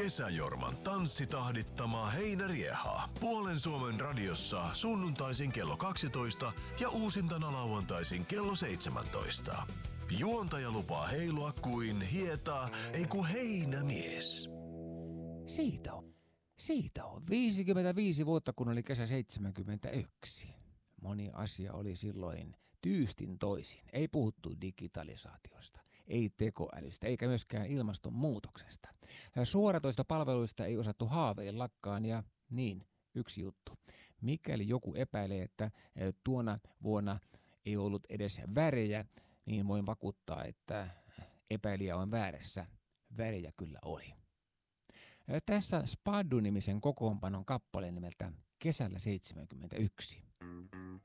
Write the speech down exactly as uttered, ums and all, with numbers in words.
Kesäjorman tanssitahdittama Heinärieha. Puolen Suomen radiossa sunnuntaisin kello kaksitoista ja uusintana lauantaisin kello seitsemäntoista. Juontaja lupaa heilua kuin hieta, ei ku heinämies. Siitä on, siitä on viisikymmentäviisi vuotta, kun oli kesä seitsemänkymmentäyksi. Moni asia oli silloin tyystin toisin. Ei puhuttu digitalisaatiosta, ei tekoälystä, eikä myöskään ilmastonmuutoksesta. Suoratoista palveluista ei osattu haaveillakaan ja niin, yksi juttu. Mikäli joku epäilee, että tuona vuonna ei ollut edes värejä, niin voin vakuuttaa, että epäilijä on väärässä. Värejä kyllä oli. Tässä Spaddu-nimisen kokoonpanon kappale nimeltä Kesällä seitsemänkymmentäyksi.